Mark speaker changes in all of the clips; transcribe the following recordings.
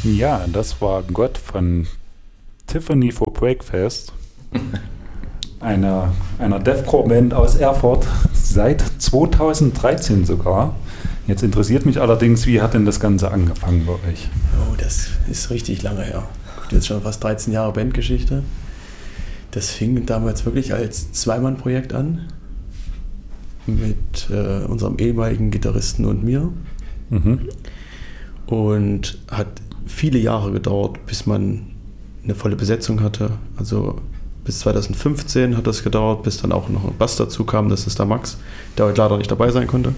Speaker 1: Ja, das war Gott von Tiffany for Breakfast. Einer Deathcore-Band aus Erfurt, seit 2013 sogar. Jetzt interessiert mich allerdings, wie hat denn das Ganze angefangen bei euch?
Speaker 2: Oh, das ist richtig lange her. Gut, jetzt schon fast 13 Jahre Bandgeschichte. Das fing damals wirklich als Zweimann-Projekt an. Mit unserem ehemaligen Gitarristen und mir.
Speaker 1: Mhm.
Speaker 2: Und hat viele Jahre gedauert, bis man eine volle Besetzung hatte. Also bis 2015 hat das gedauert, bis dann auch noch ein Bass dazu kam. Das ist der Max, der heute leider nicht dabei sein konnte.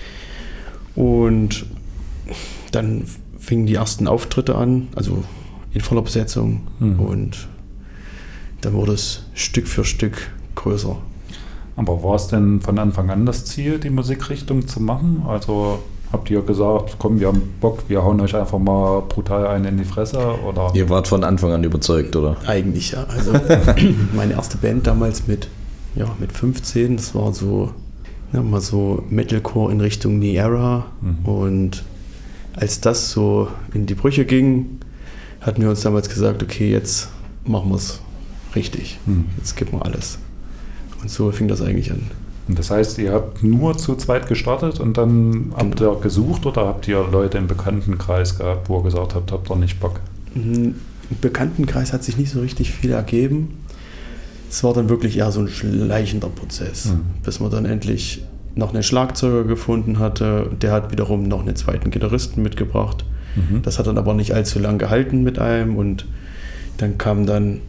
Speaker 2: Und dann fingen die ersten Auftritte an, also in voller Besetzung. Und dann wurde es Stück für Stück größer.
Speaker 1: Aber war es denn von Anfang an das Ziel, die Musikrichtung zu machen? Also habt ihr gesagt, komm, wir haben Bock, wir hauen euch einfach mal brutal einen in die Fresse? Oder?
Speaker 3: Ihr wart von Anfang an überzeugt, oder?
Speaker 2: Eigentlich ja. Also meine erste Band damals mit 15, das war so, mal so Metalcore in Richtung New Era. Und als das so in die Brüche ging, hatten wir uns damals gesagt, okay, jetzt machen wir es richtig. Jetzt geben wir alles. Und so fing das eigentlich an.
Speaker 1: Und das heißt, ihr habt nur zu zweit gestartet und dann habt ihr gesucht oder habt ihr Leute im Bekanntenkreis gehabt, wo ihr gesagt habt, habt ihr nicht Bock?
Speaker 2: Im Bekanntenkreis hat sich nicht so richtig viel ergeben. Es war dann wirklich eher so ein schleichender Prozess, bis man dann endlich noch einen Schlagzeuger gefunden hatte. Der hat wiederum noch einen zweiten Gitarristen mitgebracht. Das hat dann aber nicht allzu lang gehalten mit einem. Und dann kam dann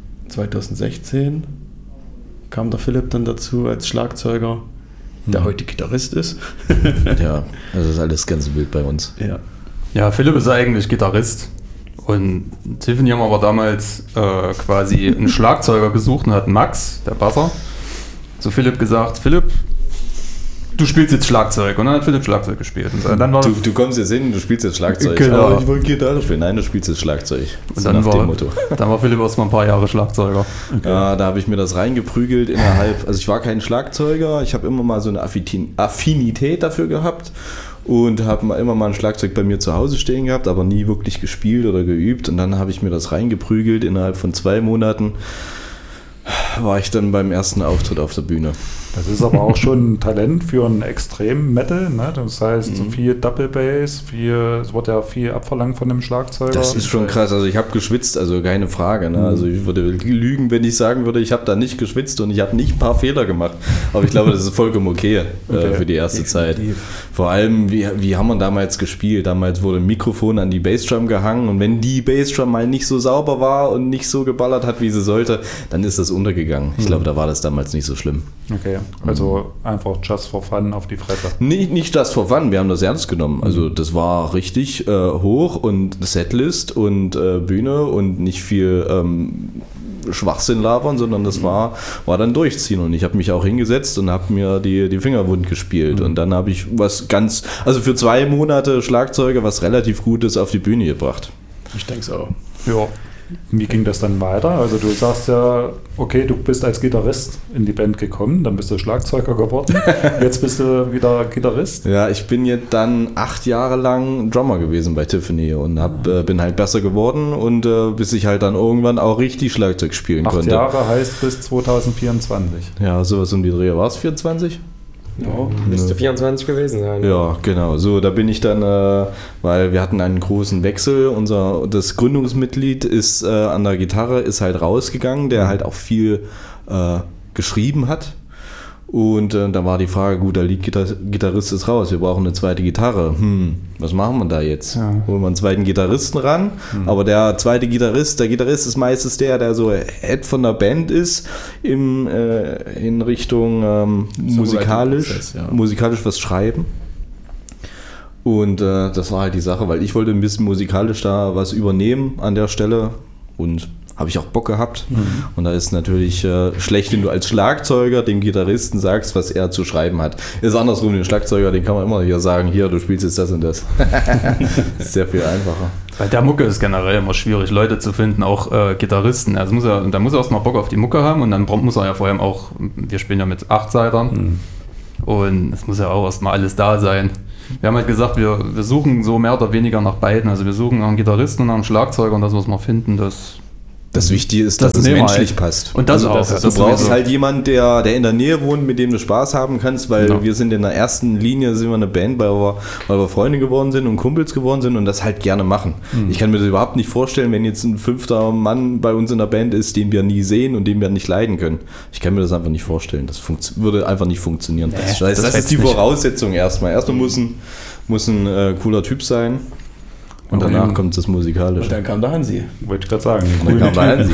Speaker 2: 2016 kam der Philipp dann dazu als Schlagzeuger, der heute Gitarrist ist.
Speaker 3: Ja, also das ist alles ganz wild bei uns.
Speaker 4: Ja, Philipp ist eigentlich Gitarrist und Tiffany haben aber damals quasi einen Schlagzeuger gesucht und hat Max, der Basser, zu Philipp gesagt, Philipp, du spielst jetzt Schlagzeug. Und dann hat Philipp Schlagzeug gespielt. Und dann war
Speaker 3: du kommst jetzt hin, du spielst jetzt Schlagzeug.
Speaker 4: Genau.
Speaker 3: Aber ich wollte Gitarre spielen. Nein, du spielst jetzt Schlagzeug.
Speaker 4: Und dann war Philipp erstmal ein paar Jahre Schlagzeuger.
Speaker 3: Okay. Ja, da habe ich mir das reingeprügelt innerhalb. Also ich war kein Schlagzeuger, ich habe immer mal so eine Affinität dafür gehabt und habe immer mal ein Schlagzeug bei mir zu Hause stehen gehabt, aber nie wirklich gespielt oder geübt. Und dann habe ich mir das reingeprügelt. Innerhalb von 2 Monaten war ich dann beim ersten Auftritt auf der Bühne.
Speaker 1: Das ist aber auch schon ein Talent für einen Extrem-Metal, ne? Das heißt, so viel Double Bass, es wird ja viel abverlangt von dem Schlagzeuger.
Speaker 3: Das ist schon krass, also ich habe geschwitzt, also keine Frage, ne? Also ich würde
Speaker 1: lügen,
Speaker 3: wenn ich sagen würde, ich habe da nicht geschwitzt und ich habe nicht ein paar Fehler gemacht, aber ich glaube, das ist vollkommen okay für die erste Zeit. Vor allem, wie haben wir damals gespielt? Damals wurde ein Mikrofon an die Bassdrum gehangen und wenn die Bassdrum mal nicht so sauber war und nicht so geballert hat, wie sie sollte, dann ist das untergegangen. Ich glaube, da war das damals nicht so schlimm.
Speaker 1: Okay, also einfach just for fun auf die Fresse.
Speaker 3: Nicht just for fun, wir haben das ernst genommen. Also das war richtig hoch und Setlist und Bühne und nicht viel Schwachsinn labern, sondern das war dann durchziehen. Und ich habe mich auch hingesetzt und habe mir die Finger wund gespielt. Und dann habe ich also für 2 Monate Schlagzeuger was relativ Gutes auf die Bühne gebracht.
Speaker 2: Ich denke es auch.
Speaker 1: Ja. Wie ging das dann weiter? Also du sagst ja, okay, du bist als Gitarrist in die Band gekommen, dann bist du Schlagzeuger geworden, jetzt bist du wieder Gitarrist.
Speaker 3: Ja, ich bin jetzt dann 8 Jahre lang Drummer gewesen bei Tiffany und bin halt besser geworden und bis ich halt dann irgendwann auch richtig Schlagzeug spielen
Speaker 1: 8
Speaker 3: konnte.
Speaker 1: 8 Jahre heißt bis 2024.
Speaker 3: Ja, sowas um die Dreh. War es 24?
Speaker 5: Ja, müsste 24 gewesen sein.
Speaker 3: Ja, genau. So, da bin ich dann, weil wir hatten einen großen Wechsel. Das Gründungsmitglied ist an der Gitarre ist halt rausgegangen, der halt auch viel geschrieben hat. Und da war die Frage, gut, der Lead-Gitarrist ist raus, wir brauchen eine zweite Gitarre. Was machen wir da jetzt? Ja. Holen wir einen zweiten Gitarristen ran, aber der zweite Gitarrist ist meistens der so Head von der Band ist, in Richtung musikalisch was schreiben. Und das war halt die Sache, weil ich wollte ein bisschen musikalisch da was übernehmen an der Stelle und habe ich auch Bock gehabt. Und da ist natürlich schlecht, wenn du als Schlagzeuger dem Gitarristen sagst, was er zu schreiben hat. Ist andersrum, den Schlagzeuger, den kann man immer hier sagen, hier, du spielst jetzt das und das. Ist sehr viel einfacher.
Speaker 4: Bei der Mucke ist generell immer schwierig, Leute zu finden, auch Gitarristen. Also da muss er erstmal Bock auf die Mucke haben und dann muss er ja vor allem auch, wir spielen ja mit 8 Seitern und es muss ja auch erstmal alles da sein. Wir haben halt gesagt, wir suchen so mehr oder weniger nach beiden. Also wir suchen nach einem Gitarristen und nach einem Schlagzeuger und das, was wir finden,
Speaker 3: Das Wichtige ist, dass es
Speaker 4: nehmen wir
Speaker 3: menschlich
Speaker 4: halt.
Speaker 3: passt.
Speaker 4: Und das
Speaker 3: also,
Speaker 4: auch.
Speaker 3: Du
Speaker 4: Das
Speaker 3: brauchst
Speaker 4: sowieso.
Speaker 3: halt jemanden, der in der Nähe wohnt, mit dem du Spaß haben kannst, weil
Speaker 4: Genau.
Speaker 3: wir sind in der ersten Linie, sind wir eine Band, weil wir Freunde geworden sind und Kumpels geworden sind und das halt gerne machen. Ich kann mir das überhaupt nicht vorstellen, wenn jetzt ein 5. Mann bei uns in der Band ist, den wir nie sehen und den wir nicht leiden können. Ich kann mir das einfach nicht vorstellen. Das würde einfach nicht funktionieren. Das ist die Voraussetzung erstmal. Erstmal muss ein cooler Typ sein. Und danach kommt das Musikalische.
Speaker 2: Und dann kam der Hansi.
Speaker 1: Wollte ich gerade sagen.
Speaker 3: Und dann kam der Hansi.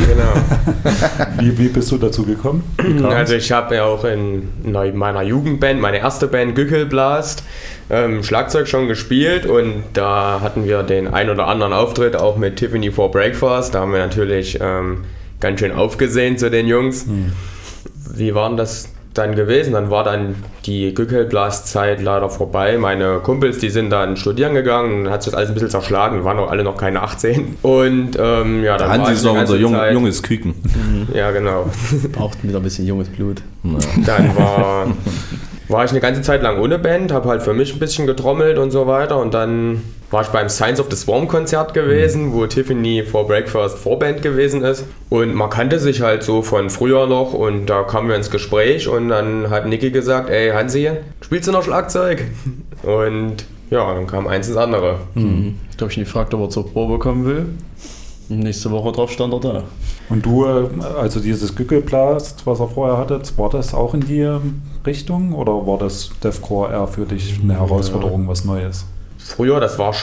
Speaker 5: Genau.
Speaker 1: Wie bist du dazu gekommen?
Speaker 5: Also ich habe ja auch in meiner Jugendband, meine erste Band Gückelblast, Schlagzeug schon gespielt und da hatten wir den ein oder anderen Auftritt auch mit Tiffany for Breakfast. Da haben wir natürlich ganz schön aufgesehen zu den Jungs. Wie war denn das dann gewesen? Dann war dann die Gückelblast-Zeit leider vorbei. Meine Kumpels, die sind dann studieren gegangen, hat sich das alles ein bisschen zerschlagen, waren auch alle noch keine 18. Und dann
Speaker 3: Hansi
Speaker 5: war ich
Speaker 3: ist noch
Speaker 5: eine
Speaker 3: unser
Speaker 5: ganze Zeit-
Speaker 3: junges Küken.
Speaker 5: Ja, genau.
Speaker 2: Brauchten wieder ein bisschen junges Blut.
Speaker 5: Dann war ich eine ganze Zeit lang ohne Band, habe halt für mich ein bisschen getrommelt und so weiter. Und dann war ich beim Signs of the Swarm Konzert gewesen, wo Tiffany for Breakfast Vorband gewesen ist. Und man kannte sich halt so von früher noch und da kamen wir ins Gespräch und dann hat Niki gesagt, ey Hansi, spielst du noch Schlagzeug? Und ja, dann kam eins ins andere.
Speaker 2: Ich habe ihn gefragt, ob er zur Probe kommen will. Und nächste Woche drauf stand er da.
Speaker 1: Und du, also dieses Gückelblast, was er vorher hatte, war das auch in die Richtung oder war das Deathcore eher für dich eine Herausforderung, was Neues?
Speaker 5: Früher, das war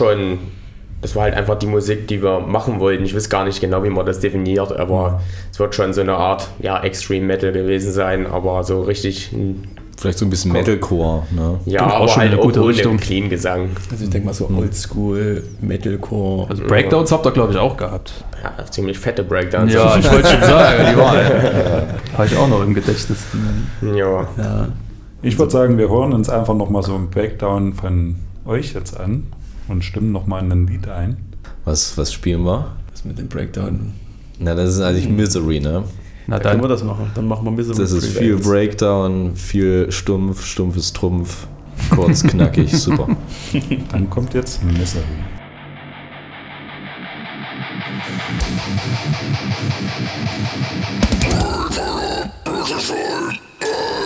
Speaker 5: halt einfach die Musik, die wir machen wollten. Ich weiß gar nicht genau, wie man das definiert, aber es wird schon so eine Art, Extreme Metal gewesen sein, aber so richtig,
Speaker 3: Vielleicht so ein bisschen Metalcore. Ne?
Speaker 5: ja,
Speaker 4: Auch
Speaker 5: aber
Speaker 4: schon
Speaker 5: halt
Speaker 4: eine
Speaker 5: auch
Speaker 4: gute
Speaker 5: ohne
Speaker 4: Richtung.
Speaker 5: Clean Gesang.
Speaker 2: Also ich denke mal so Oldschool, Metalcore.
Speaker 4: Also Breakdowns habt ihr, glaube ich, auch gehabt.
Speaker 5: Ja, ziemlich fette Breakdowns.
Speaker 4: Ja, ich wollte schon sagen, die waren. Habe ich auch noch im Gedächtnis.
Speaker 5: Ja.
Speaker 2: Ja.
Speaker 1: Ich würde sagen, wir hören uns einfach nochmal so einen Breakdown von euch jetzt an und stimmen nochmal in ein Lied ein.
Speaker 3: Was spielen wir?
Speaker 2: Das mit dem Breakdown.
Speaker 3: Na, das ist eigentlich Misery, ne?
Speaker 4: Na
Speaker 2: Dann können wir
Speaker 4: dann,
Speaker 2: das machen. Dann machen wir ein bisschen.
Speaker 3: Das ist viel Breakdown, viel stumpf ist Trumpf, kurz, knackig, super.
Speaker 1: Dann kommt jetzt Misery.